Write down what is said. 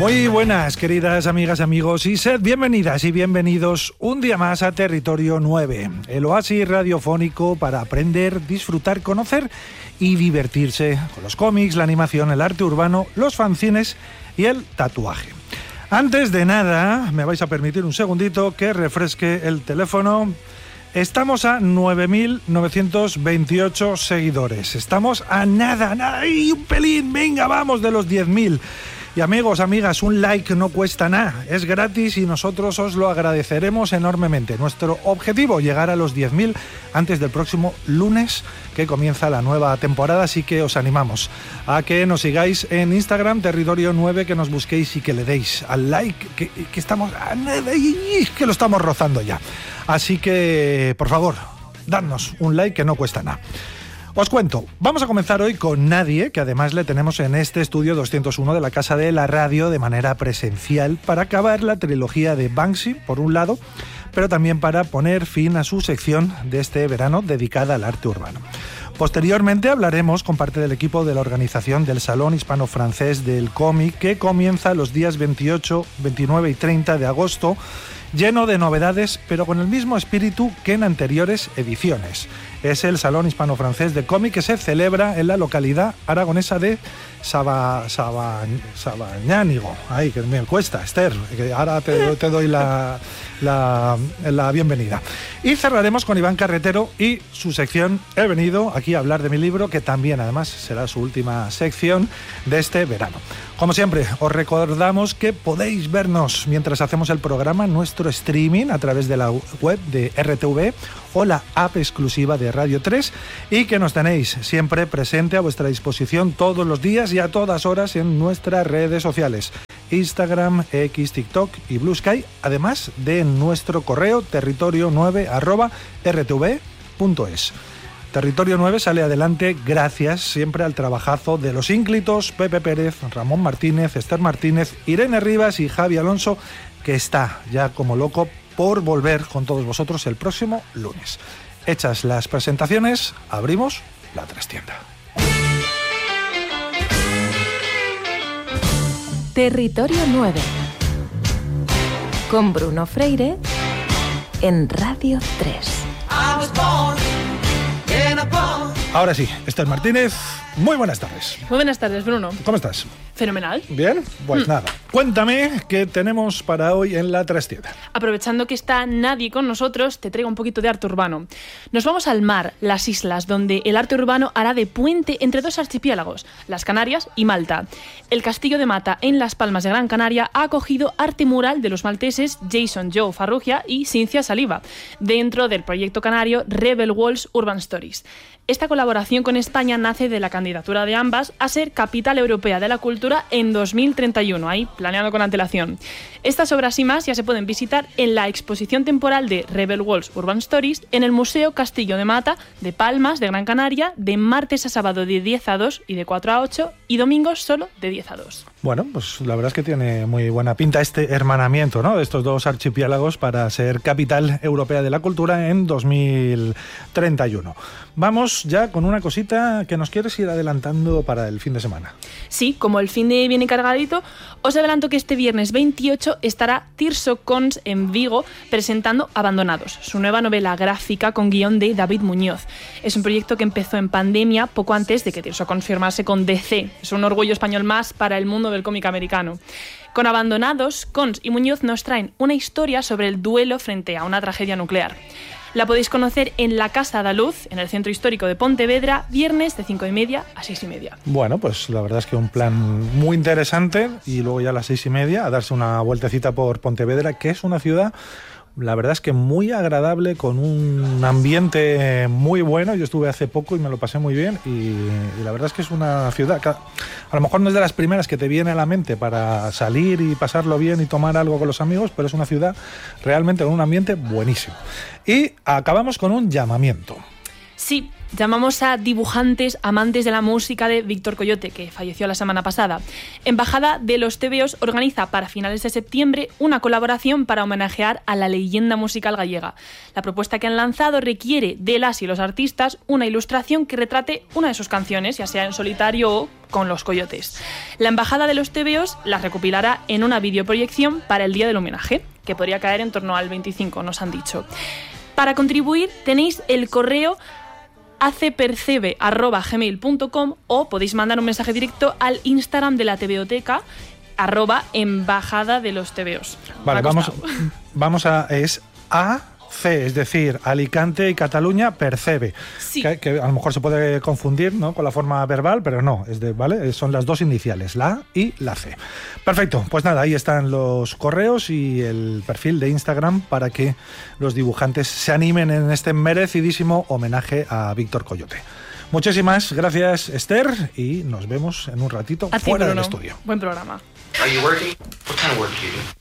Muy buenas, queridas amigas, amigos, y sed bienvenidas y bienvenidos un día más a Territorio 9, el oasis radiofónico para aprender, disfrutar, conocer y divertirse con los cómics, la animación, el arte urbano, los fanzines y el tatuaje. Antes de nada, me vais a permitir un segundito que refresque el teléfono. Estamos a 9.928 seguidores. Estamos a nada, y un pelín, venga, vamos, de los 10.000. Y amigos, amigas, un like no cuesta nada, es gratis y nosotros os lo agradeceremos enormemente. Nuestro objetivo, llegar a los 10.000 antes del próximo lunes, que comienza la nueva temporada, así que os animamos a que nos sigáis en Instagram, Territorio 9, que nos busquéis y que le deis al like, que estamos a nada y que lo estamos rozando ya. Así que, por favor, dadnos un like que no cuesta nada. Os cuento, vamos a comenzar hoy con Nadie, que además le tenemos en este estudio 201 de la Casa de la Radio de manera presencial para acabar la trilogía de Banksy, por un lado, pero también para poner fin a su sección de este verano dedicada al arte urbano. Posteriormente hablaremos con parte del equipo de la organización del Salón Hispano-Francés del Cómic, que comienza los días 28, 29 y 30 de agosto, lleno de novedades, pero con el mismo espíritu que en anteriores ediciones. Es el Salón Hispano-Francés de Cómic que se celebra en la localidad aragonesa de Sabañánigo. Ay, que me cuesta, Esther, que ahora te doy la bienvenida. Y cerraremos con Iván Carretero y su sección He venido aquí a hablar de mi libro, que también además será su última sección de este verano. Como siempre, os recordamos que podéis vernos mientras hacemos el programa en nuestro streaming a través de la web de RTV o la app exclusiva de Radio 3 y que nos tenéis siempre presente a vuestra disposición todos los días y a todas horas en nuestras redes sociales. Instagram, X, TikTok y Blue Sky, además de nuestro correo territorio9@rtv.es. Territorio 9 sale adelante gracias siempre al trabajazo de los ínclitos Pepe Pérez, Ramón Martínez, Esther Martínez, Irene Rivas y Javi Alonso, que está ya como loco por volver con todos vosotros el próximo lunes. Hechas las presentaciones, abrimos la trastienda. Territorio 9 con Bruno Freire en Radio 3. Ahora sí, Esther Martínez, muy buenas tardes. Muy buenas tardes, Bruno. ¿Cómo estás? Fenomenal. ¿Bien? Pues nada. Cuéntame qué tenemos para hoy en la trastienda. Aprovechando que está Nadie con nosotros, te traigo un poquito de arte urbano. Nos vamos al mar, las islas, donde el arte urbano hará de puente entre dos archipiélagos, las Canarias y Malta. El Castillo de Mata, en Las Palmas de Gran Canaria, ha acogido arte mural de los malteses Jason Joe Farrugia y Cynthia Saliba, dentro del proyecto canario Rebel Walls Urban Stories. Esta colaboración con España nace de la candidatura de ambas a ser Capital Europea de la Cultura en 2031, ahí planeado con antelación. Estas obras y más ya se pueden visitar en la exposición temporal de Rebel Walls Urban Stories en el Museo Castillo de Mata de Palmas de Gran Canaria, de martes a sábado de 10 a 2 y de 4 a 8 y domingos solo de 10 a 2. Bueno, pues la verdad es que tiene muy buena pinta este hermanamiento, ¿no?, de estos dos archipiélagos para ser Capital Europea de la Cultura en 2031. Vamos ya con una cosita que nos quieres ir adelantando para el fin de semana. Sí, como el fin de viene cargadito, os adelanto que este viernes 28 estará Tirso Cons en Vigo presentando Abandonados, su nueva novela gráfica con guión de David Muñoz. Es un proyecto que empezó en pandemia, poco antes de que Tirso Cons firmase con DC. Es un orgullo español más para el mundo del cómic americano. Con Abandonados, Cons y Muñoz nos traen una historia sobre el duelo frente a una tragedia nuclear. La podéis conocer en la Casa da Luz, en el Centro Histórico de Pontevedra, viernes de 5:30 a 6:30. Bueno, pues la verdad es que un plan muy interesante, y luego ya a las 6:30 a darse una vueltecita por Pontevedra, que es una ciudad, la verdad es que muy agradable, con un ambiente muy bueno. Yo estuve hace poco y me lo pasé muy bien, y la verdad es que es una ciudad que a lo mejor no es de las primeras que te viene a la mente para salir y pasarlo bien y tomar algo con los amigos, pero es una ciudad realmente con un ambiente buenísimo. Y acabamos con un llamamiento. Sí, llamamos a dibujantes amantes de la música de Víctor Coyote, que falleció la semana pasada. Embajada de los TVOs organiza para finales de septiembre una colaboración para homenajear a la leyenda musical gallega. La propuesta que han lanzado requiere de las y los artistas una ilustración que retrate una de sus canciones, ya sea en solitario o con los Coyotes. La Embajada de los TVOs las recopilará en una videoproyección para el día del homenaje, que podría caer en torno al 25, nos han dicho. Para contribuir tenéis el correo acpercebe@gmail.com o podéis mandar un mensaje directo al Instagram de la TVOteca @embajada de los TVOs. Vale, vamos a... es AC, es decir, Alicante y Cataluña percebe. Sí. Que a lo mejor se puede confundir, ¿no?, con la forma verbal, pero no, ¿vale? Son las dos iniciales, la A y la C. Perfecto, pues nada, ahí están los correos y el perfil de Instagram para que los dibujantes se animen en este merecidísimo homenaje a Víctor Coyote. Muchísimas gracias, Esther, y nos vemos en un ratito fuera del estudio. Buen programa. Are you working? What kind of work do you do?